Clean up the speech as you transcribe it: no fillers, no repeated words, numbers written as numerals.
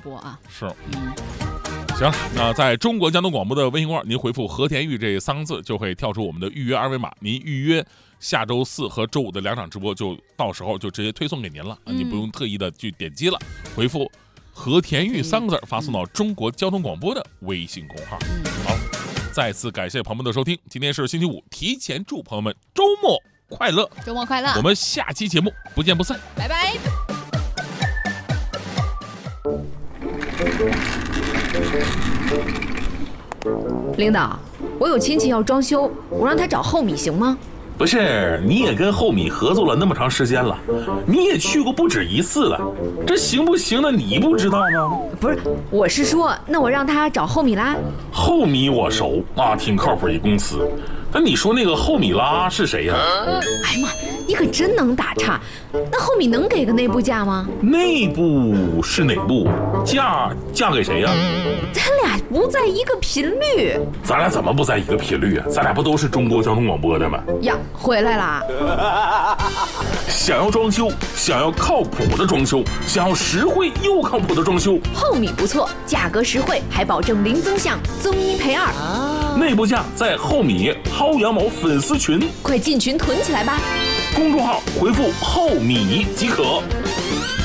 播啊。 是，行，那在中国交通广播的微信公号，您回复和田玉这3个字，就会跳出我们的预约二维码，您预约下周4和周5的2场直播，就到时候就直接推送给您了，你不用特意的去点击了，回复和田玉3个字发送到中国交通广播的微信公号。好，再次感谢朋友们的收听，今天是星期五，提前祝朋友们周末快乐， 周末快乐， 我们下期节目不见不散， 拜拜。 领导，我有亲戚要装修，我让他找厚米行吗？ 不是，你也跟厚米合作了那么长时间了，你也去过不止1次了，这行不行的你不知道吗？ 不是，我是说，那我让他找厚米拉。 厚米我熟啊，挺靠谱一公司。但你说那个厚米拉是谁呀？ 哎呀妈，你可真能打岔。那厚米能给个内部价吗？ 内部是哪部？价给谁呀？ 咱俩不在一个频率。 咱俩怎么不在一个频率啊？咱俩不都是中国交通广播的吗？ 呀，回来啦！ 想要装修，想要靠谱的装修，想要实惠又靠谱的装修， 厚米不错，价格实惠，还保证零增项，增1赔2。 内部价在厚米薅羊毛粉丝群， 快进群囤起来吧！ 公众号回复厚米即可。